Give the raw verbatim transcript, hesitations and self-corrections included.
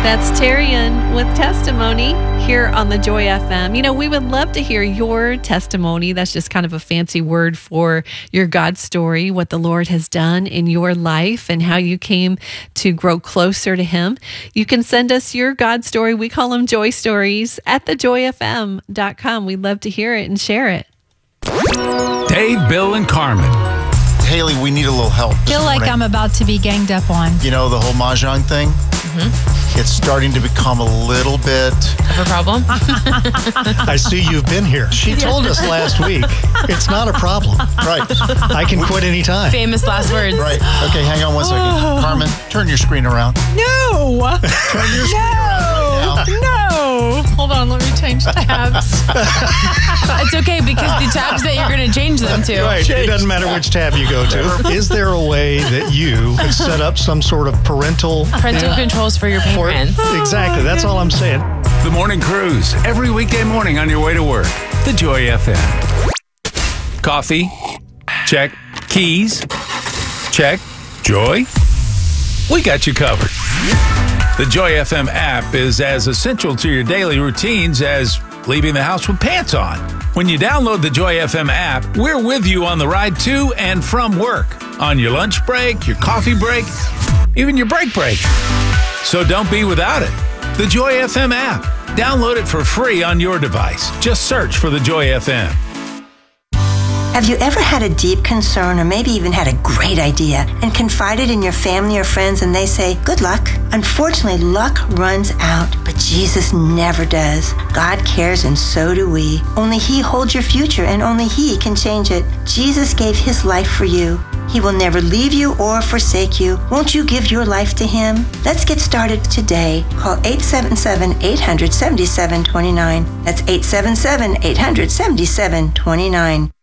That's Terrian with Testimony here on the Joy F M. You know, we would love to hear your testimony. That's just kind of a fancy word for your God story, what the Lord has done in your life and how you came to grow closer to Him. You can send us your God story. We call them Joy Stories at the joy f m dot com. We'd love to hear it and share it. Dave, Bill, and Carmen. Haley, we need a little help. I feel like I'm about to be ganged up on. You know, the whole Mahjong thing? Mm-hmm. It's starting to become a little bit... Of a problem? I see you've been here. She told us last week it's not a problem. Right. I can quit anytime. Famous last words. Right. Okay, hang on one second. Oh. Carmen, turn your screen around. No! Turn your screen around right now. No! Hold on, let me change tabs. It's okay because the tabs that you're going to change them to. Right. It doesn't matter which tab you go to. Is there a way that you could set up some sort of parental... Parental yeah. controls for your parents. For, exactly. That's all I'm saying. The Morning Cruise, every weekday morning on your way to work. The Joy F M. Coffee? Check. Keys? Check. Joy? We got you covered. The Joy F M app is as essential to your daily routines as leaving the house with pants on. When you download the Joy F M app, we're with you on the ride to and from work, on your lunch break, your coffee break, even your break break. So don't be without it. The Joy F M app. Download it for free on your device. Just search for the Joy F M. Have you ever had a deep concern or maybe even had a great idea and confided in your family or friends and they say, good luck? Unfortunately, luck runs out, but Jesus never does. God cares and so do we. Only He holds your future and only He can change it. Jesus gave His life for you. He will never leave you or forsake you. Won't you give your life to Him? Let's get started today. Call eight seven seven, eight hundred, seventy-seven twenty-nine. That's eight seven seven, eight hundred, seventy-seven twenty-nine.